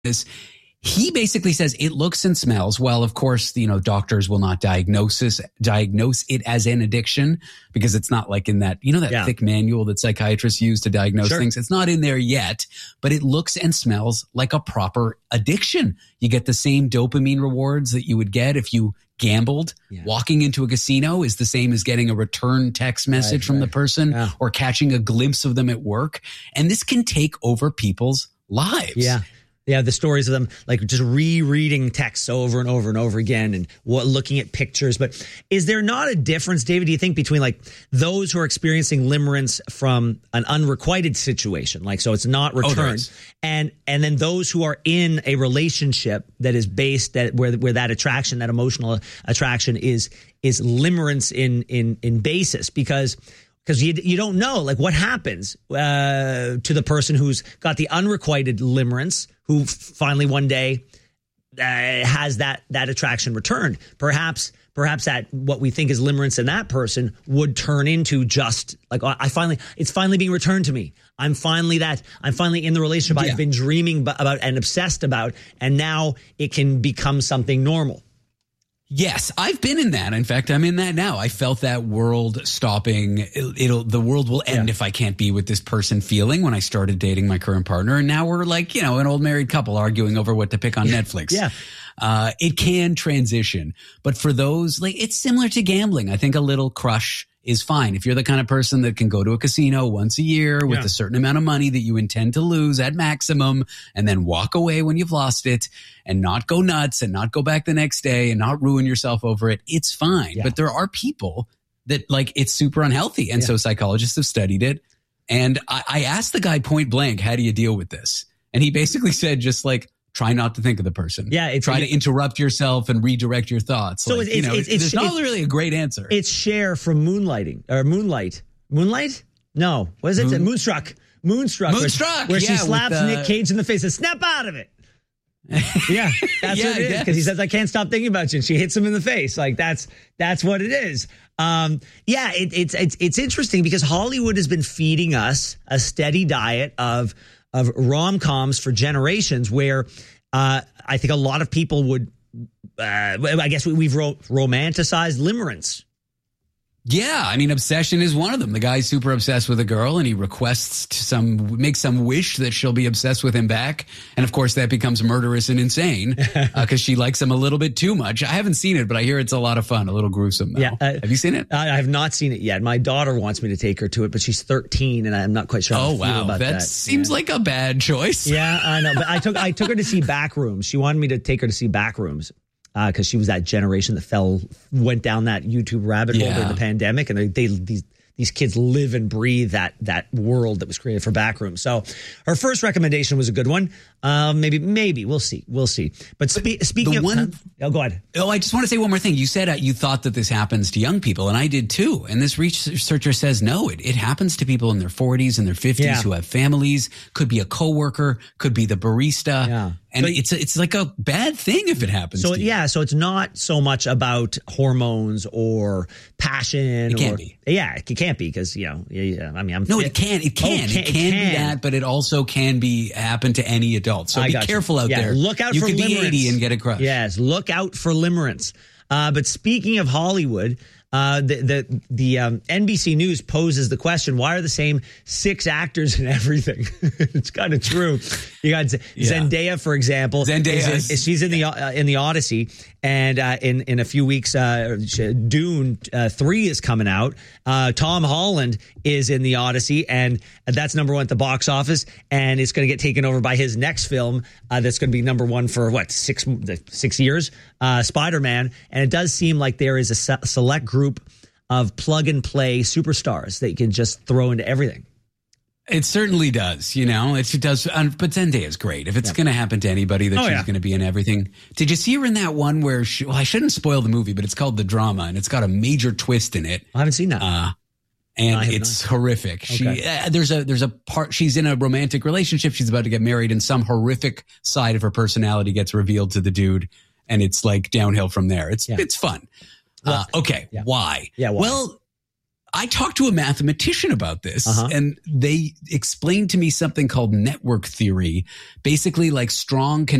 this. He basically says it looks and smells. Well, of course, doctors will not diagnose it as an addiction because it's not like in that, thick manual that psychiatrists use to diagnose things. It's not in there yet, but it looks and smells like a proper addiction. You get the same dopamine rewards that you would get if you gambled. Walking into a casino is the same as getting a return text message from the person or catching a glimpse of them at work. And this can take over people's lives. Yeah, the stories of them like just rereading texts over and over and over again and looking at pictures. But is there not a difference, David, do you think, between like those who are experiencing limerence from an unrequited situation, like so it's not returned, and then those who are in a relationship that is based where that attraction, that emotional attraction is limerence in basis because you don't know like what happens to the person who's got the unrequited limerence who finally one day has that attraction returned. Perhaps that what we think is limerence in that person would turn into just like it's finally being returned to me. I'm finally in the relationship I've been dreaming about and obsessed about, and now it can become something normal. Yes, I've been in that. In fact, I'm in that now. I felt that world stopping. The world will end if I can't be with this person feeling when I started dating my current partner. And now we're like, an old married couple arguing over what to pick on Netflix. It can transition. But for those, like, it's similar to gambling. I think a little crush is fine. If you're the kind of person that can go to a casino once a year with a certain amount of money that you intend to lose at maximum and then walk away when you've lost it and not go nuts and not go back the next day and not ruin yourself over it, it's fine. But there are people that like it's super unhealthy. And so psychologists have studied it. And I asked the guy point blank, how do you deal with this? And he basically said just like, try not to think of the person. Try to interrupt yourself and redirect your thoughts. So there's not really a great answer. It's Cher from Moonlight. Moonlight? No. What is it? Moonstruck. Where she slaps Nick Cage in the face and snap out of it. That's what it is. Because he says, I can't stop thinking about you. And she hits him in the face. Like that's what it is. It's interesting because Hollywood has been feeding us a steady diet of rom-coms for generations where I think a lot of people would, I guess we've romanticized limerence. Yeah, I mean, obsession is one of them. The guy's super obsessed with a girl and he requests makes some wish that she'll be obsessed with him back. And of course that becomes murderous and insane because she likes him a little bit too much. I haven't seen it, but I hear it's a lot of fun, a little gruesome though. Have you seen it? I have not seen it yet. My daughter wants me to take her to it, but she's 13 and I'm not quite sure how I feel about that. That seems like a bad choice. Yeah, I know. But I took her to see Backrooms. She wanted me to take her to see Backrooms. Because she was that generation that went down that YouTube rabbit hole during the pandemic, and these kids live and breathe that world that was created for Backrooms. So her first recommendation was a good one. Maybe we'll see. But speaking of, go ahead. Oh, I just want to say one more thing. You said you thought that this happens to young people, and I did too. And this researcher says no, it happens to people in their 40s and their 50s who have families. Could be a coworker, could be the barista. Yeah. And it's like a bad thing if it happens to you. So it's not so much about hormones or passion. It can't be. Yeah, it can't be because, I mean, I'm... No, it can. It can be that, but it also can happen to any adult. So be careful out there. Look out for limerence. You could be 80 and get a crush. Yes, look out for limerence. But speaking of Hollywood... The NBC News poses the question: why are the same 6 actors in everything? It's kind of true. You got Zendaya, for example. She's in the Odyssey, and in a few weeks, Dune 3 is coming out. Tom Holland is in the Odyssey, and that's number 1 at the box office, and it's going to get taken over by his next film that's going to be number 1 for 6 years, Spider-Man. And it does seem like there is a select group of plug and play superstars that you can just throw into everything. It certainly does, it does. But Zendaya is great. If it's going to happen to anybody, that she's going to be in everything. Did you see her in that one where I shouldn't spoil the movie, but it's called The Drama, and it's got a major twist in it. I haven't seen that. And it's horrific. Okay. There's a part, she's in a romantic relationship. She's about to get married, and some horrific side of her personality gets revealed to the dude, and it's like downhill from there. It's fun. Well, okay. Yeah. Why? Yeah. Why? Well, I talked to a mathematician about this, and they explained to me something called network theory. Basically, like strong